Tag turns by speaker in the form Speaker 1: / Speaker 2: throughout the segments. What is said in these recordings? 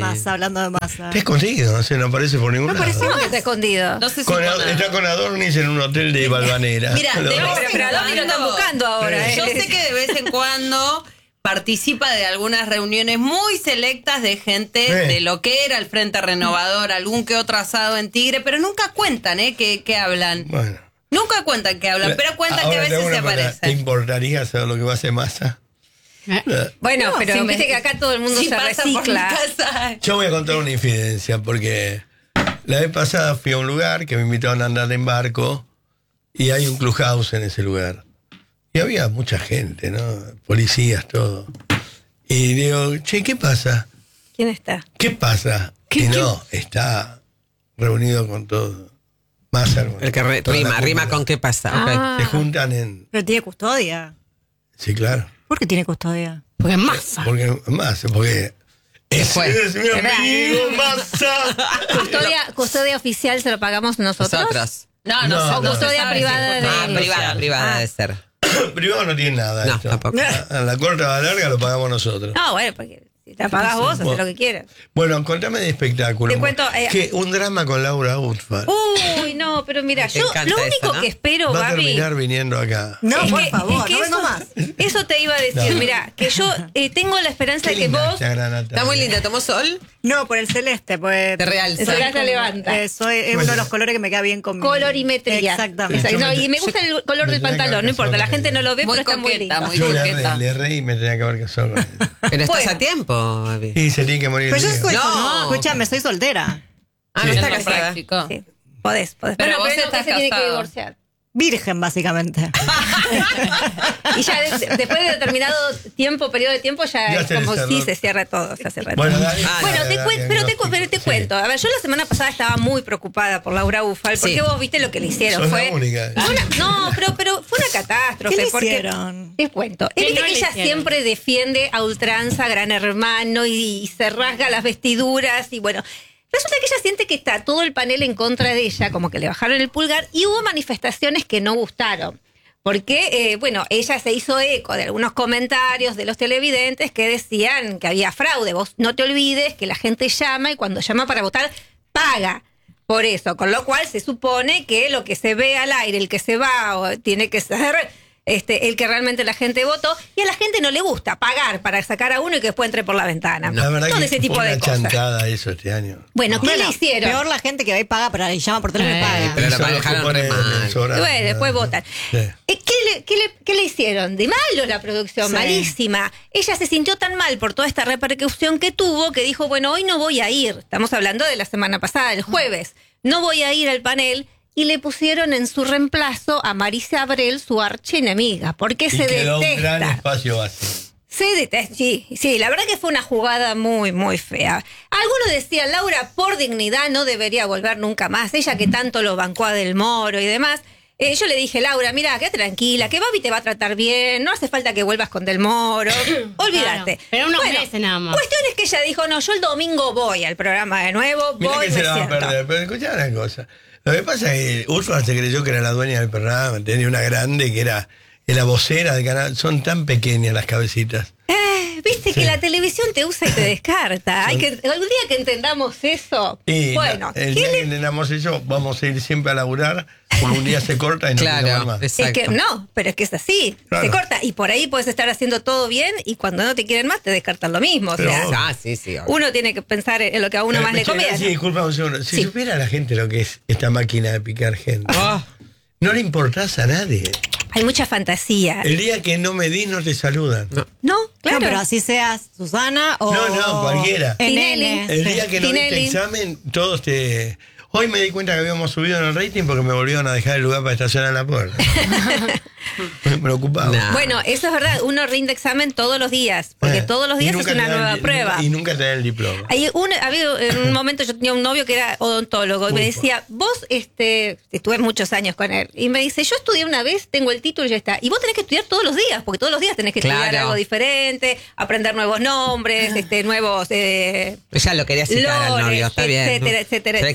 Speaker 1: Massa, hablando de Massa.
Speaker 2: Está escondido, no sé, no aparece por ningún lado.
Speaker 3: ¿Cómo que está escondido?
Speaker 4: No sé si
Speaker 2: Está con Adornis en un hotel de Valvanera.
Speaker 4: Mira,
Speaker 3: pero ¿a dónde lo están buscando ahora?
Speaker 4: Yo sé que de vez en cuando participa de algunas reuniones muy selectas de gente de lo que era el Frente Renovador, algún que otro asado en Tigre, pero nunca cuentan que hablan.
Speaker 2: Bueno.
Speaker 4: Nunca cuentan que hablan, pero cuentan que a veces se
Speaker 2: ¿Te
Speaker 4: aparecen.
Speaker 2: importaría saber lo que va a hacer Massa?
Speaker 3: Bueno,
Speaker 1: No,
Speaker 3: pero
Speaker 1: sí,
Speaker 3: viste que acá todo el mundo
Speaker 4: Si
Speaker 3: se
Speaker 4: pasa por mi
Speaker 3: recicla.
Speaker 4: casa.
Speaker 2: Yo voy a contar una infidencia, porque la vez pasada fui a un lugar que me invitaron a andar en barco y hay un clubhouse en ese lugar. Y había mucha gente, ¿no? Policías, todo. Y digo, che, ¿qué pasa?
Speaker 3: ¿Quién está?
Speaker 2: ¿Qué pasa? Y no, está reunido con todo. Massa.
Speaker 5: El que rima con qué pasa.
Speaker 3: Ah.
Speaker 2: Se juntan en...
Speaker 1: Pero tiene custodia.
Speaker 2: Sí, claro.
Speaker 1: ¿Por qué tiene custodia?
Speaker 6: Porque es Massa.
Speaker 2: Porque
Speaker 5: fue?
Speaker 2: es mi amigo Massa.
Speaker 3: Custodia oficial se lo pagamos nosotros.
Speaker 5: Nosotros.
Speaker 4: No,
Speaker 2: No,
Speaker 4: no,
Speaker 3: custodia privada de...
Speaker 5: Privada de ser.
Speaker 2: Privado no tiene nada.
Speaker 5: No,
Speaker 2: esto.
Speaker 5: tampoco.
Speaker 2: A la corta o a la larga lo pagamos nosotros.
Speaker 3: No, bueno, porque si te pagás vos, haces lo que quieras.
Speaker 2: Bueno, contame de espectáculo.
Speaker 3: Te cuento,
Speaker 2: que un drama con Laura Utfar.
Speaker 3: Uy, no, pero mira,
Speaker 5: Te
Speaker 3: yo
Speaker 5: encanta
Speaker 3: lo único
Speaker 5: eso, ¿no?
Speaker 3: que espero,
Speaker 2: Va a
Speaker 3: Gaby...
Speaker 2: terminar viniendo acá.
Speaker 1: No,
Speaker 3: es
Speaker 1: por
Speaker 3: que-
Speaker 1: favor,
Speaker 3: es que
Speaker 1: no vengo
Speaker 3: eso-
Speaker 1: más.
Speaker 3: Eso te iba a decir,
Speaker 2: No.
Speaker 3: mira, que yo tengo la esperanza
Speaker 2: Qué
Speaker 3: de que
Speaker 2: linda
Speaker 3: vos...
Speaker 2: esta gran Natalia.
Speaker 5: Está muy linda. ¿Tomó sol?
Speaker 1: No, por el celeste, pues.
Speaker 5: Te realza.
Speaker 3: Se la levanta.
Speaker 1: Es uno de los colores que me queda bien con mi-
Speaker 3: Colorimetría.
Speaker 1: Exactamente.
Speaker 3: Exacto. No, y me gusta el color del
Speaker 2: me tenía que
Speaker 3: pantalón, no
Speaker 2: haber
Speaker 3: importa, la
Speaker 2: casado
Speaker 3: gente
Speaker 2: con
Speaker 3: no lo ve,
Speaker 4: Muy
Speaker 3: pero está muy
Speaker 4: coqueta,
Speaker 3: lindo.
Speaker 4: muy
Speaker 2: Yo
Speaker 4: coqueta.
Speaker 2: le reí y me tenía que haber casado con él.
Speaker 5: Pero estás
Speaker 3: Bueno.
Speaker 5: a tiempo, Gaby.
Speaker 2: Y se tiene que morir.
Speaker 1: Pero yo
Speaker 2: el día.
Speaker 1: soy
Speaker 5: No.
Speaker 1: escúchame, soy soltera.
Speaker 5: Ah,
Speaker 2: Sí.
Speaker 5: no está
Speaker 4: Es
Speaker 5: casada.
Speaker 4: práctico.
Speaker 3: Sí, podés.
Speaker 4: Pero
Speaker 3: Bueno,
Speaker 4: vos
Speaker 3: no,
Speaker 4: estás
Speaker 3: se tiene que
Speaker 4: casado.
Speaker 3: divorciar.
Speaker 1: Virgen, básicamente.
Speaker 3: Y ya después de determinado periodo de tiempo, ya
Speaker 2: Ya
Speaker 3: es
Speaker 2: se
Speaker 3: como
Speaker 2: cerró.
Speaker 3: sí, se cierra todo, se cierra
Speaker 2: Bueno,
Speaker 3: todo.
Speaker 2: dale.
Speaker 3: Bueno,
Speaker 2: Dale, dale,
Speaker 3: pero te
Speaker 2: sí.
Speaker 3: cuento. A ver, yo la semana pasada estaba muy preocupada por Laura Ufal, porque
Speaker 5: Sí.
Speaker 3: vos viste lo que le hicieron.
Speaker 2: Sos
Speaker 3: Fue
Speaker 2: la única.
Speaker 3: No, pero fue una catástrofe.
Speaker 1: ¿Qué le
Speaker 3: porque-
Speaker 1: hicieron?
Speaker 3: Te cuento.
Speaker 6: ¿Qué
Speaker 3: Viste
Speaker 6: no
Speaker 3: que
Speaker 6: le
Speaker 3: ella
Speaker 6: hicieron?
Speaker 3: siempre defiende a ultranza, Gran Hermano, y se rasga las vestiduras, y bueno. Resulta que ella siente que está todo el panel en contra de ella, como que le bajaron el pulgar, y hubo manifestaciones que no gustaron. Porque, ella se hizo eco de algunos comentarios de los televidentes que decían que había fraude. Vos no te olvides que la gente llama y cuando llama para votar, paga por eso. Con lo cual se supone que lo que se ve al aire, el que se va, tiene que ser el que realmente la gente votó. Y a la gente no le gusta pagar para sacar a uno y que después entre por la ventana.
Speaker 2: La verdad
Speaker 3: Todo
Speaker 2: que
Speaker 3: ese tipo
Speaker 2: fue
Speaker 3: de
Speaker 2: una
Speaker 3: cosas.
Speaker 2: chantada eso este año.
Speaker 3: Bueno, ¿qué
Speaker 1: Bueno,
Speaker 3: le hicieron?
Speaker 1: Peor la gente que va y paga y llama por teléfono y paga.
Speaker 5: pero la
Speaker 2: Eso lo
Speaker 5: manejaron
Speaker 2: supone
Speaker 5: re mal.
Speaker 2: Sobrado.
Speaker 3: Bueno, después votan.
Speaker 2: Sí.
Speaker 3: ¿Qué le hicieron? De malo la producción,
Speaker 1: Sí.
Speaker 3: malísima. Ella se sintió tan mal por toda esta repercusión que tuvo que dijo, bueno, hoy no voy a ir. Estamos hablando de la semana pasada, el jueves. No voy a ir al panel. Y le pusieron en su reemplazo a Marisa Abrel, su archienemiga, porque
Speaker 2: Y
Speaker 3: se
Speaker 2: quedó un gran
Speaker 3: detesta.
Speaker 2: espacio vacío.
Speaker 3: Se detesta, sí, la verdad que fue una jugada muy, muy fea. Algunos decían, Laura, por dignidad no debería volver nunca más. Ella que tanto lo bancó a Del Moro y demás. Yo le dije, Laura, mira, quédate tranquila, que Babi te va a tratar bien, no hace falta que vuelvas con Del Moro, olvídate.
Speaker 6: Claro, pero unos meses nada más.
Speaker 3: Cuestión es que ella dijo, no, yo el domingo voy al programa de nuevo,
Speaker 2: Mirá
Speaker 3: voy,
Speaker 2: que
Speaker 3: me
Speaker 2: se la va a
Speaker 3: siento.
Speaker 2: perder. Pero escuchá una cosa. Lo que pasa es que Úrsula se creyó que era la dueña del programa. Tenía una grande que era vocera del canal. Son tan pequeñas las cabecitas.
Speaker 3: Viste que la televisión te usa y te descarta. Algún día que entendamos eso,
Speaker 2: Y
Speaker 3: bueno,
Speaker 2: el
Speaker 3: ¿qué
Speaker 2: día
Speaker 3: le-
Speaker 2: que entendamos eso, vamos a ir siempre a laburar, porque un día se corta y no
Speaker 5: Claro,
Speaker 2: tenemos más.
Speaker 5: exacto.
Speaker 3: Es que no, pero es que es así,
Speaker 2: Claro.
Speaker 3: se corta y por ahí puedes estar haciendo todo bien y cuando no te quieren más te descartan lo mismo. O
Speaker 2: Pero
Speaker 3: sea,
Speaker 2: obvio.
Speaker 5: Ah, sí, sí. obvio.
Speaker 3: uno tiene que pensar en lo que a uno más le conviene.
Speaker 2: Sí, disculpa un segundo. Si
Speaker 3: Sí.
Speaker 2: supiera la gente lo que es esta máquina de picar gente,
Speaker 5: Ah,
Speaker 2: no le importás a nadie.
Speaker 3: Hay mucha fantasía.
Speaker 2: El día que no medís no te saludan.
Speaker 3: No, claro.
Speaker 1: No, pero así seas Susana o.
Speaker 2: No, cualquiera.
Speaker 1: Tinelli.
Speaker 2: El día que no diste
Speaker 3: Tinelli.
Speaker 2: examen, todos te... Hoy me di cuenta que habíamos subido en el rating porque me volvieron a dejar el lugar para estacionar en la puerta. Me preocupaba.
Speaker 5: Nah.
Speaker 3: Bueno, eso es verdad, uno rinde examen todos los días, porque todos los
Speaker 2: Y
Speaker 3: días es
Speaker 2: nunca
Speaker 3: una
Speaker 2: te dan
Speaker 3: nueva
Speaker 2: el-
Speaker 3: prueba.
Speaker 2: Y nunca te dan el diploma.
Speaker 3: Había en un momento yo tenía un novio que era odontólogo y me decía, vos, estuve muchos años con él, y me dice, yo estudié una vez, tengo el título y ya está. Y vos tenés que estudiar todos los días, porque todos los días tenés que estudiar
Speaker 5: Claro.
Speaker 3: algo diferente, aprender nuevos nombres, nuevos
Speaker 5: Ella lo quería citar al
Speaker 3: Lores,
Speaker 5: novio, está bien.
Speaker 3: etcétera, etcétera,
Speaker 5: Se ve que hubo
Speaker 3: etcétera.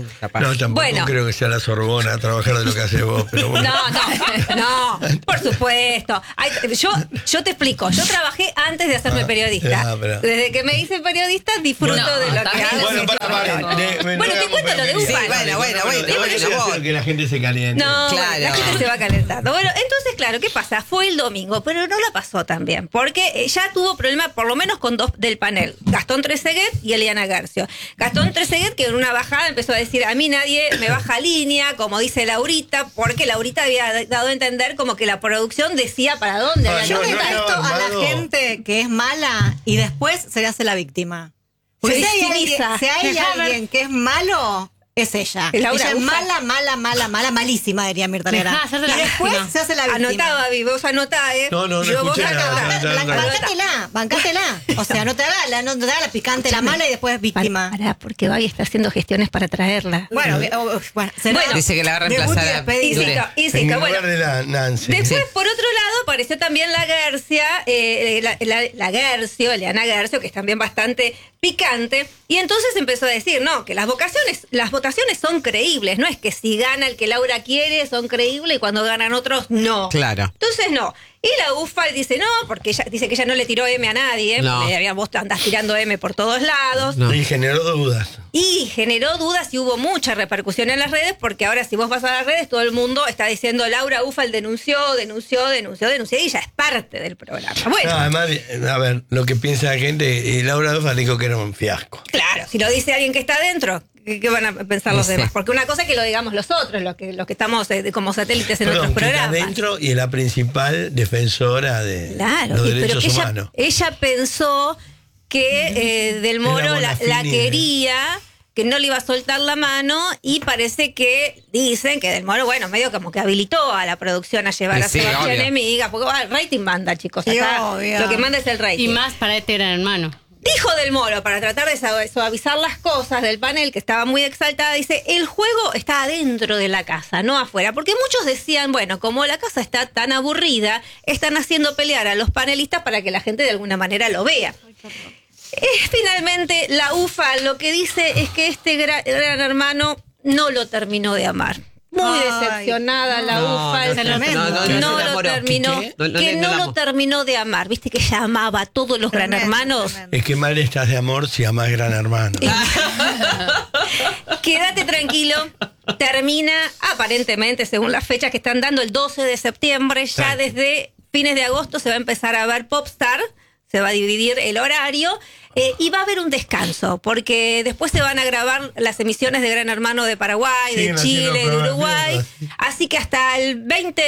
Speaker 5: Capaz.
Speaker 2: No, tampoco
Speaker 3: Bueno.
Speaker 2: creo que sea la Sorbona a trabajar de lo que haces vos, pero bueno.
Speaker 3: No, por supuesto. Yo te explico. Yo trabajé antes de hacerme periodista.
Speaker 2: pero-
Speaker 3: Desde que me hice periodista disfruto
Speaker 4: No,
Speaker 3: de lo
Speaker 4: está
Speaker 3: que
Speaker 4: bien.
Speaker 3: hago.
Speaker 2: Bueno,
Speaker 3: Bueno, te cuento lo de
Speaker 5: Sí,
Speaker 3: Ufal.
Speaker 5: bueno,
Speaker 2: que la gente se caliente.
Speaker 3: No,
Speaker 5: Claro.
Speaker 3: la gente se va calentando. Bueno, entonces, claro, ¿qué pasa? Fue el domingo, pero no la pasó tan bien, porque ya tuvo problema por lo menos con dos del panel, Gastón Trezeguet y Eliana Garcio. Gastón Trezeguet, que en una bajada empezó a decir, a mí nadie me baja línea, como dice Laurita, porque Laurita había dado a entender como que la producción decía para dónde había
Speaker 1: Yo
Speaker 3: que
Speaker 2: no,
Speaker 3: estar.
Speaker 1: detesto a
Speaker 2: armado.
Speaker 1: la gente que es mala y después se hace la víctima. Porque
Speaker 3: Se
Speaker 1: si hay
Speaker 3: victimiza.
Speaker 1: alguien que es malo, es ella.
Speaker 3: Laura
Speaker 1: Ella es
Speaker 3: Ufal.
Speaker 1: mala, malísima, diría Mirta Legrand.
Speaker 6: Dejá, hacerte
Speaker 1: Y
Speaker 6: la
Speaker 1: después
Speaker 6: víctima.
Speaker 1: se hace la víctima.
Speaker 3: Anotá, Babi, vos anotá,
Speaker 2: No
Speaker 3: Yo vos
Speaker 2: escuché
Speaker 3: anotá.
Speaker 2: nada.
Speaker 1: Bancátela. O sea, no te hagas la picante, la mala y después víctima.
Speaker 3: Pará, porque Babi está haciendo gestiones para traerla.
Speaker 1: Bueno, será-
Speaker 3: Bueno.
Speaker 5: Dice que la va a reemplazar
Speaker 1: Debut y
Speaker 5: a
Speaker 1: despedida.
Speaker 5: Dure.
Speaker 3: Insisto,
Speaker 2: En
Speaker 3: bueno.
Speaker 2: lugar de la Nancy.
Speaker 3: Después, por otro lado, apareció también la Garcia, la Garcio, Eliana Garcio, que es también bastante picante, y entonces empezó a decir, no, que las votaciones son creíbles, no es que si gana el que Laura quiere, son creíbles, y cuando ganan otros, no.
Speaker 5: Claro.
Speaker 3: Entonces, no. Y la Ufal dice, no, porque ella dice que ella no le tiró M a nadie,
Speaker 5: No.
Speaker 3: vos andás tirando M por todos lados.
Speaker 5: No.
Speaker 2: Y generó dudas.
Speaker 3: Y generó dudas y hubo mucha repercusión en las redes, porque ahora si vos vas a las redes, todo el mundo está diciendo Laura Ufal denunció, y ya es parte del programa. Bueno,
Speaker 2: No, además, a ver, lo que piensa la gente, y Laura Dufa dijo que era un fiasco.
Speaker 3: claro, si lo dice alguien que está adentro, ¿qué van a pensar los
Speaker 5: No sé.
Speaker 3: demás? Porque una cosa es que lo digamos los otros, los que estamos como satélites en
Speaker 2: Perdón,
Speaker 3: otros
Speaker 2: que está
Speaker 3: programas.
Speaker 2: adentro y es la principal defensora de
Speaker 3: Claro,
Speaker 2: los
Speaker 3: pero
Speaker 2: derechos
Speaker 3: que
Speaker 2: humanos.
Speaker 3: ella pensó que Del Moro
Speaker 2: Era
Speaker 3: la
Speaker 2: Bonafini,
Speaker 3: quería, que no le iba a soltar la mano, y parece que dicen que Del Moro, bueno, medio como que habilitó a la producción a llevar a
Speaker 5: Sí,
Speaker 3: Sebastián
Speaker 5: obvio.
Speaker 3: Enemiga, porque el rating manda, chicos.
Speaker 1: Sí,
Speaker 3: Acá
Speaker 1: obvio.
Speaker 3: lo que manda es el rating.
Speaker 6: Y más para este gran hermano.
Speaker 3: Dijo Del Moro, para tratar de suavizar las cosas del panel, que estaba muy exaltada, dice, el juego está adentro de la casa, no afuera. Porque muchos decían, bueno, como la casa está tan aburrida, están haciendo pelear a los panelistas para que la gente de alguna manera lo vea. Finalmente, la UFA lo que dice es que este gran hermano no lo terminó de amar. Muy
Speaker 1: Ay,
Speaker 3: decepcionada la
Speaker 5: no,
Speaker 3: UFA.
Speaker 5: no,
Speaker 1: tremendo.
Speaker 5: no
Speaker 3: No
Speaker 5: se
Speaker 3: lo
Speaker 5: enamoró.
Speaker 3: terminó,
Speaker 2: ¿Qué?
Speaker 3: que no lo terminó de amar. Viste que ella amaba a todos los gran
Speaker 1: Tremendo,
Speaker 3: hermanos.
Speaker 1: tremendo.
Speaker 2: Es que mal estás de amor si amás Gran Hermano.
Speaker 3: Quédate tranquilo. Termina, aparentemente, según las fechas que están dando, el 12 de septiembre. Ya
Speaker 2: Claro.
Speaker 3: desde fines de agosto se va a empezar a ver Popstar. Se va a dividir el horario. Y va a haber un descanso, porque después se van a grabar las emisiones de Gran Hermano de Paraguay,
Speaker 2: Siguen
Speaker 3: de Chile,
Speaker 2: haciendo
Speaker 3: de
Speaker 2: programas
Speaker 3: Uruguay.
Speaker 2: viejos.
Speaker 3: Así que hasta el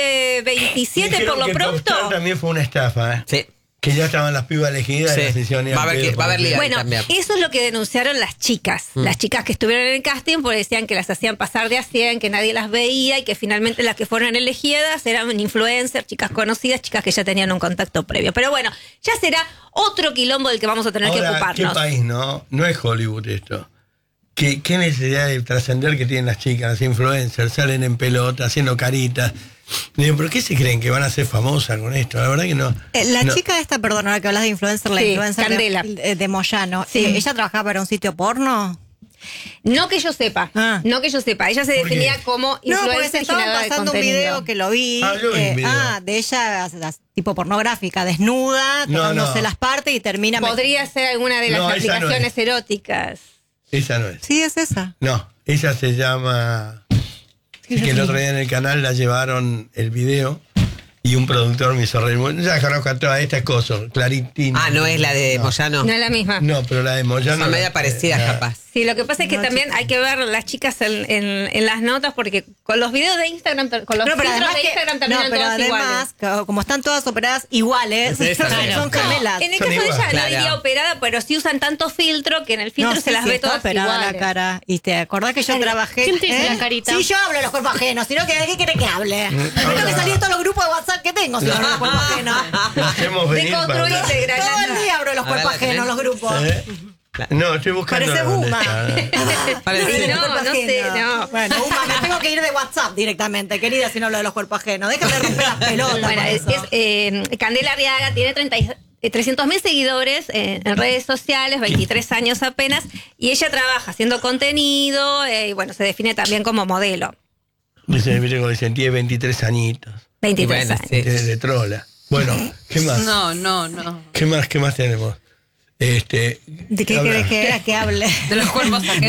Speaker 3: 2027,
Speaker 2: Dijeron
Speaker 3: por lo
Speaker 2: que el
Speaker 3: pronto.
Speaker 2: Popstar también fue una estafa, ¿eh?
Speaker 5: Sí.
Speaker 2: Que ya estaban las pibas elegidas
Speaker 5: Sí.
Speaker 2: y las hicieron
Speaker 5: Va a haber liga.
Speaker 3: Bueno,
Speaker 5: también.
Speaker 3: eso es lo que denunciaron las chicas. Las chicas que estuvieron en el casting, porque decían que las hacían pasar de a 100, que nadie las veía, y que finalmente las que fueron elegidas eran influencers, chicas conocidas, chicas que ya tenían un contacto previo. Pero bueno, ya será otro quilombo del que vamos a tener que
Speaker 2: Ahora,
Speaker 3: ocuparnos.
Speaker 2: ¿qué país, no? No es Hollywood esto. ¿Qué necesidad de trascender que tienen las chicas, las influencers? Salen en pelota, haciendo caritas. Digo, ¿pero qué se creen que van a ser famosas con esto? La verdad que no.
Speaker 1: La
Speaker 2: no.
Speaker 1: chica esta, perdón, ahora que hablas de influencer, la
Speaker 3: Sí,
Speaker 1: influencer
Speaker 3: Candela.
Speaker 1: de Moyano,
Speaker 3: Sí.
Speaker 1: ¿ella trabajaba para un sitio porno?
Speaker 3: No que yo sepa,
Speaker 1: Ah.
Speaker 3: no que yo sepa. Ella se
Speaker 2: ¿Por qué?
Speaker 3: definía como
Speaker 1: No, porque se
Speaker 3: influencer
Speaker 1: estaban
Speaker 3: generadora de
Speaker 1: pasando un
Speaker 3: contenido.
Speaker 1: video que lo vi.
Speaker 2: yo vi un video.
Speaker 1: De ella, tipo pornográfica, desnuda,
Speaker 2: No,
Speaker 1: tocándose
Speaker 2: no.
Speaker 1: las partes y termina.
Speaker 3: Podría ser alguna de las
Speaker 2: No, esa no
Speaker 3: aplicaciones eróticas.
Speaker 2: Esa no es.
Speaker 1: Sí, es esa.
Speaker 2: No, ella se llama. Que el otro día en el canal la llevaron el video y un productor me hizo reír. Bueno, ya conozco a todas estas cosas, Claritina.
Speaker 5: Ah, no es la de
Speaker 2: No.
Speaker 5: Moyano.
Speaker 3: No es la misma.
Speaker 2: No, pero la de Moyano.
Speaker 5: Son media parecidas, capaz.
Speaker 3: Sí, lo que pasa es que también hay que ver las chicas en las notas, porque con los videos de Instagram, con los
Speaker 1: No, pero
Speaker 3: filtros
Speaker 1: además,
Speaker 3: de Instagram terminan
Speaker 1: pero
Speaker 3: todos iguales.
Speaker 1: además como están todas operadas iguales,
Speaker 5: Es esa,
Speaker 1: son
Speaker 5: claro.
Speaker 1: gemelas.
Speaker 3: En el
Speaker 2: Son
Speaker 3: caso de ella
Speaker 2: iguales.
Speaker 3: no
Speaker 5: Claro.
Speaker 3: diría operada, pero sí usan tanto filtro que en el filtro
Speaker 1: No,
Speaker 3: se
Speaker 1: sí,
Speaker 3: las
Speaker 1: sí,
Speaker 3: ve
Speaker 1: está
Speaker 3: todas
Speaker 1: operada
Speaker 3: iguales.
Speaker 1: la cara. Y te acordás que yo trabajé.
Speaker 6: ¿Quién te hizo la carita?
Speaker 1: Sí, yo hablo de los cuerpos ajenos, sino que ¿de qué querés que hable? Tengo que salir de todos los grupos de WhatsApp que tengo, si no hablo de los cuerpos ajenos.
Speaker 2: Lo hacemos venir para.
Speaker 3: Deconstruite,
Speaker 1: Todo
Speaker 3: Granada.
Speaker 1: el día hablo de los
Speaker 5: A ver,
Speaker 1: cuerpos
Speaker 5: ¿la tenés?
Speaker 1: ajenos, los grupos.
Speaker 2: ¿Eh? No, estoy buscando.
Speaker 1: Parece
Speaker 2: dónde
Speaker 1: Uma.
Speaker 2: está.
Speaker 5: Parece-
Speaker 3: Sí, no,
Speaker 1: Cuerpo
Speaker 3: no sé,
Speaker 1: ajeno.
Speaker 3: no.
Speaker 1: Bueno, Uma, me tengo que ir de WhatsApp directamente, querida, si no hablo de los cuerpos ajenos. Déjame romper las pelotas.
Speaker 3: Bueno,
Speaker 1: con eso.
Speaker 3: Candela Arriaga tiene 300.000 seguidores en redes sociales, 23 años apenas, y ella trabaja haciendo contenido y bueno, se define también como modelo.
Speaker 2: Dice, mire, como dicen, tiene 23 añitos.
Speaker 3: 23
Speaker 5: Y bueno,
Speaker 3: años.
Speaker 5: sí.
Speaker 2: De trola. Bueno, ¿qué más?
Speaker 4: No.
Speaker 2: ¿Qué más tenemos?
Speaker 1: ¿De qué
Speaker 2: habla-
Speaker 1: querés que hable?
Speaker 4: De los cuerpos ajenos.